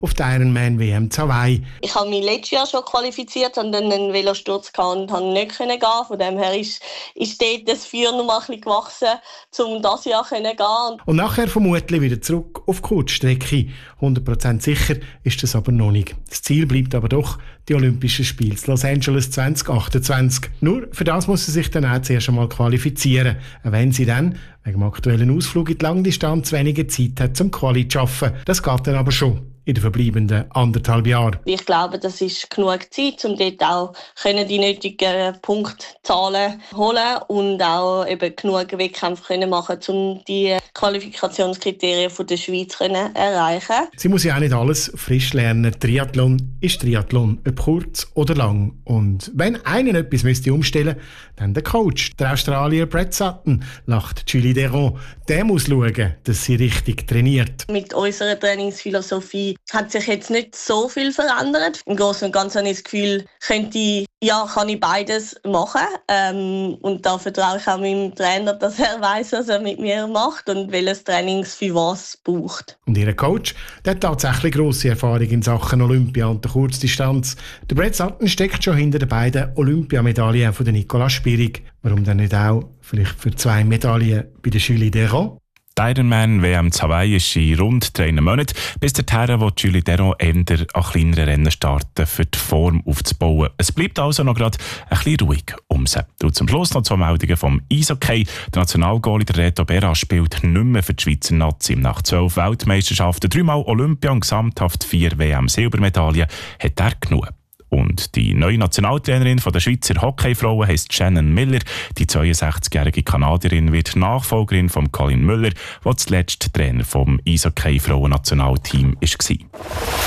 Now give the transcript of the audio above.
auf die Ironman WM in Hawaii. Ich habe mich letztes Jahr schon qualifiziert und dann einen Velosturz gehabt und konnte nicht gehen. Von dem her ist dort das Feuer noch mal ein bisschen gewachsen, um dieses Jahr zu gehen. Und nachher vermutlich wieder zurück auf die Kurzstrecke. 100% sicher ist das aber noch nicht. Das Ziel bleibt aber doch die Olympischen Spiele in Los Angeles 2028. Nur für das muss sie sich dann auch zuerst einmal qualifizieren, auch wenn sie dann wegen dem aktuellen Ausflug in die Langdistanz weniger Zeit hat, zum Quali zu arbeiten. Das geht dann aber schon in den verbleibenden 1,5 Jahren. Ich glaube, das ist genug Zeit, um dort auch die nötigen Punktzahlen zu holen und auch eben genug Wettkämpfe machen, um die Qualifikationskriterien der Schweiz zu erreichen. Sie muss ja auch nicht alles frisch lernen. Triathlon ist Triathlon, ob kurz oder lang. Und wenn einer etwas umstellen müsste, dann der Coach, der Australier Brett Sutton, lacht Julie Deron. Der muss schauen, dass sie richtig trainiert. Mit unserer Trainingsphilosophie hat sich jetzt nicht so viel verändert. Im Großen und Ganzen habe ich das Gefühl, kann ich beides machen. Und da vertraue ich auch meinem Trainer, dass er weiss, was er mit mir macht und welches Trainings für was braucht. Und ihr Coach, der hat tatsächlich grosse Erfahrung in Sachen Olympia und der Kurzdistanz. Der Brett Sutton steckt schon hinter den beiden Olympiamedaillen von Nicola Spirig. Warum dann nicht auch vielleicht für 2 Medaillen bei der Julie Deron? Die Ironman WM in Hawaii ist in rund 3 Monaten. Bis dahin will Julie Deron eher an kleineren Rennen starten, für die Form aufzubauen. Es bleibt also noch gerade ein bisschen ruhig um sie. Und zum Schluss noch 2 Meldungen vom Eishockey. Der Nationalgoalie Reto Berra spielt nicht mehr für die Schweizer Nazi. Nach 12 Weltmeisterschaften, 3-mal Olympia und gesamthaft 4 WM-Silbermedaillen hat er genug. Und die neue Nationaltrainerin der Schweizer Hockeyfrauen heisst Shannon Miller. Die 62-jährige Kanadierin wird Nachfolgerin von Colin Müller, der zuletzt Trainer vom Eishockey-Frauen-Nationalteam war.